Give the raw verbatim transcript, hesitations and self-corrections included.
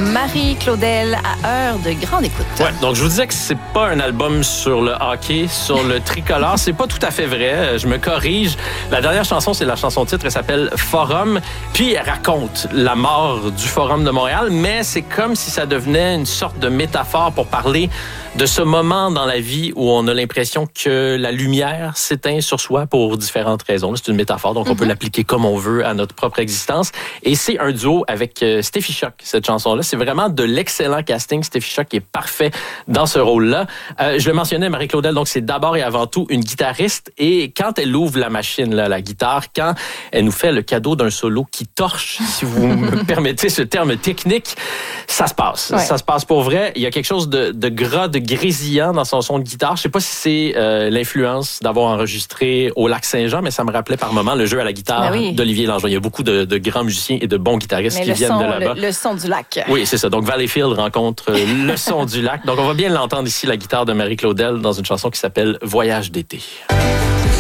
Marie Claudel à heure de grande écoute. Ouais, donc je vous disais que c'est pas un album sur le hockey, sur le tricolore. C'est pas tout à fait vrai. Je me corrige. La dernière chanson, c'est la chanson titre. Elle s'appelle Forum. Puis elle raconte la mort du Forum de Montréal, mais c'est comme si ça devenait une sorte de métaphore pour parler de ce moment dans la vie où on a l'impression que la lumière s'éteint sur soi pour différentes raisons. C'est une métaphore, donc on mm-hmm. peut l'appliquer comme on veut à notre propre existence. Et c'est un duo avec euh, Steffi Choc, cette chanson-là. C'est vraiment de l'excellent casting. Steffi Choc est parfait dans ce rôle-là. Euh, je le mentionnais, Marie Claudel, donc c'est d'abord et avant tout une guitariste. Et quand elle ouvre la machine, là, la guitare, quand elle nous fait le cadeau d'un solo qui torche, si vous me permettez ce terme technique, ça se passe. Ouais. Ça se passe pour vrai. Il y a quelque chose de, de gras, de grésillant dans son son de guitare. Je sais pas si c'est euh, l'influence d'avoir enregistré au Lac-Saint-Jean, mais ça me rappelait par moments le jeu à la guitare ben oui. d'Olivier Langevin. Il y a beaucoup de, de grands musiciens et de bons guitaristes mais qui viennent son, de là-bas. Le, le son du lac. Oui, c'est ça. Donc Valleyfield rencontre le son du lac. Donc on va bien l'entendre ici, la guitare de Marie Claudel, dans une chanson qui s'appelle Voyage d'été.